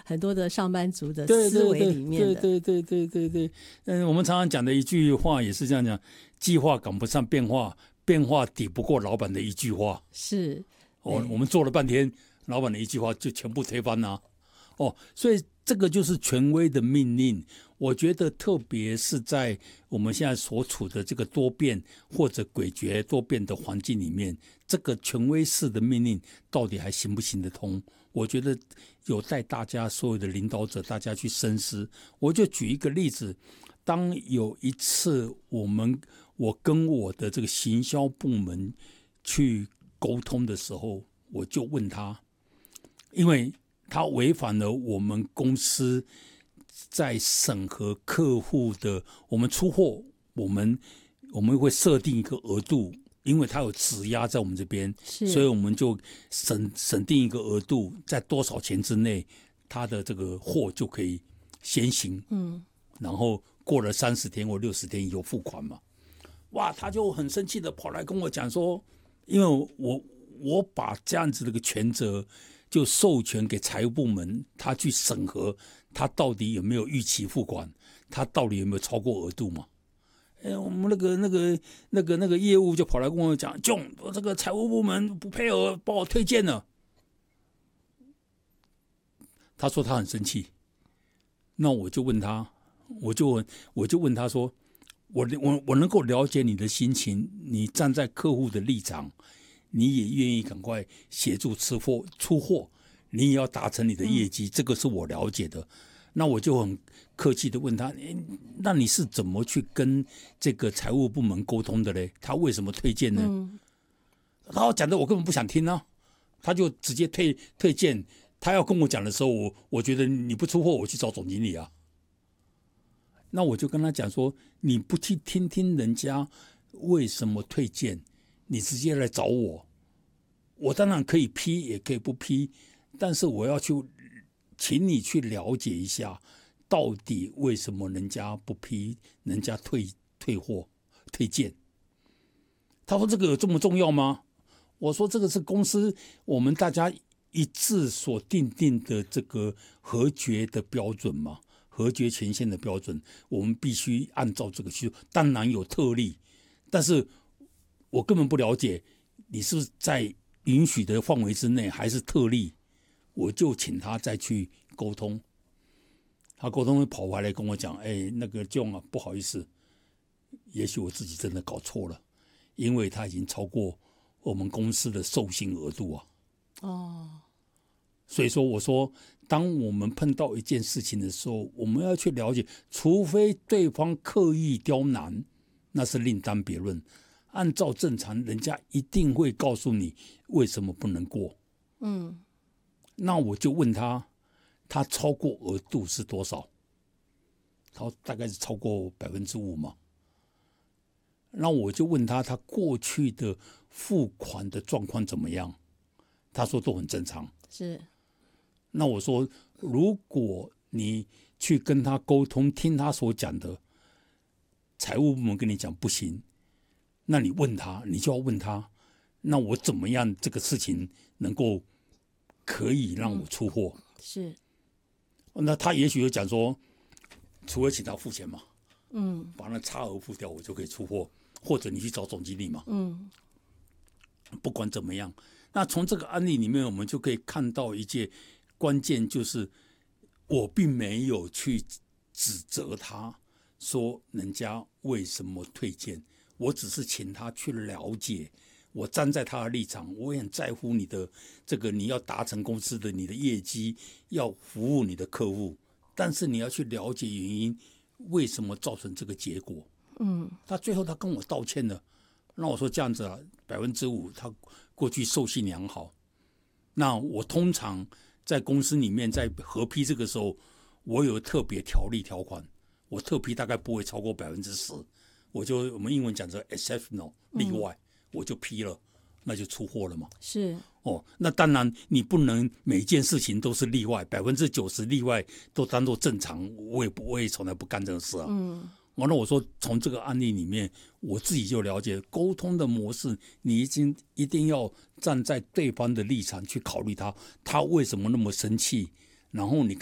很多的上班族的思维里面的。 对。我们常常讲的一句话也是这样讲：计划赶不上变化，变化抵不过老板的一句话。 是， 我们做了半天，老板的一句话就全部推翻了。所以这个就是权威的命令。我觉得特别是在我们现在所处的这个多变或者诡谲多变的环境里面，这个权威式的命令到底还行不行得通？我觉得有待大家所有的领导者大家去深思。我就举一个例子，当有一次我跟我的这个行销部门去沟通的时候，我就问他，因为他违反了我们公司在审核客户的，我们出货，我们会设定一个额度，因为他有质押在我们这边，所以我们就审定一个额度，在多少钱之内，他的这个货就可以先行，然后过了30天或60天以后付款嘛。哇，他就很生气的跑来跟我讲说，因为我把这样子的一个权责就授权给财务部门，他去审核他到底有没有逾期付款，他到底有没有超过额度嘛？我们那个业务就跑来跟我讲，John，我这个财务部门不配合，把我推荐了。他说他很生气，那我就问他，我就问他说，我能够了解你的心情，你站在客户的立场，你也愿意赶快协助出货，你也要达成你的业绩，这个是我了解的。那我就很客气的问他，那你是怎么去跟这个财务部门沟通的嘞？他为什么推荐呢？然后讲的我根本不想听啊，他就直接推荐。他要跟我讲的时候，我觉得你不出货，我去找总经理啊。那我就跟他讲说，你不去听听人家为什么推荐，你直接来找我，我当然可以批也可以不批，但是我要去请你去了解一下，到底为什么人家不批，人家退货推荐。他说这个有这么重要吗？我说这个是公司我们大家一致所定的这个核决的标准嘛，核决权限的标准，我们必须按照这个去。当然有特例，但是我根本不了解你是不是在允许的范围之内，还是特例。我就请他再去沟通。他沟通跑回来跟我讲，那个 John 啊，不好意思，也许我自己真的搞错了，因为他已经超过我们公司的授信额度啊。所以说我说，当我们碰到一件事情的时候，我们要去了解，除非对方刻意刁难，那是另当别论。按照正常，人家一定会告诉你为什么不能过。那我就问他，他超过额度是多少？他大概是超过5%嘛。那我就问他，他过去的付款的状况怎么样？他说都很正常。 是。 那我说，如果你去跟他沟通，听他所讲的，财务部门跟你讲不行，那你问他，你就要问他，那我怎么样这个事情能够可以让我出货？ 是。 那他也许就讲说，除了请他付钱嘛，把那差额付掉，我就可以出货，或者你去找总经理嘛。不管怎么样，那从这个案例里面，我们就可以看到一件关键，就是我并没有去指责他说人家为什么推荐，我只是请他去了解。我站在他的立场，我也很在乎你的这个，你要达成公司的你的业绩，要服务你的客户，但是你要去了解原因，为什么造成这个结果。他最后他跟我道歉了。那我说这样子啊，5%他过去授信良好。那我通常在公司里面在合批这个时候，我有特别条款，我特批大概不会超过10%，我们英文讲的 exceptional 例外，我就批了，那就出货了嘛。 是。 那当然你不能每件事情都是例外，90%例外都当作正常，我也从来不干这个事啊。完了，我说从这个案例里面，我自己就了解沟通的模式，你一定要站在对方的立场去考虑他为什么那么生气，然后你